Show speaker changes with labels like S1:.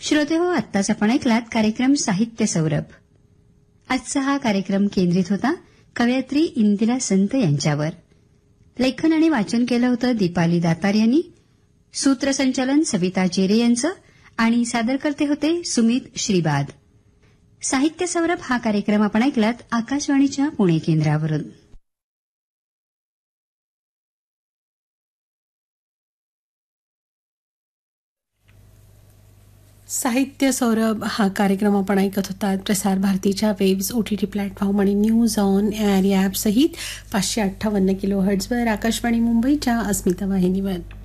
S1: श्रोते हो, आत्ताच आपण ऐकलात कार्यक्रम साहित्य सौरभ. आजचा हा कार्यक्रम केंद्रित होता कवयित्री इंदिरा संत यांच्यावर. लेखन आणि वाचन केलं होतं दीपाली दातार यांनी. सूत्रसंचालन सविता जेरे यांचं आणि सादर करते होते सुमित श्रीबाद. साहित्य सौरभ हा कार्यक्रम आपण ऐकलात आकाशवाणीच्या पुणे केंद्रावरून.
S2: साहित्य सौरभ हा कार्यक्रम आपण ऐकत होतात प्रसार भारतीच्या वेव्स OTT प्लॅटफॉर्म आणि न्यूज ऑन एअर ॲप सहित 558 किलोहर्ट्झवर आकाशवाणी मुंबईच्या अस्मिता वाहिनीवर.